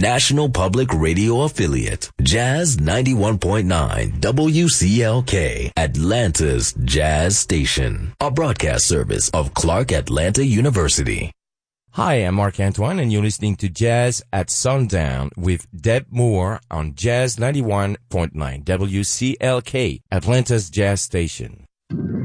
National Public Radio affiliate, Jazz 91.9 WCLK, Atlanta's Jazz Station, a broadcast service of Clark Atlanta University. Hi, I'm Mark Antoine, and you're listening to Jazz at Sundown with Deb Moore on Jazz 91.9 WCLK, Atlanta's Jazz Station.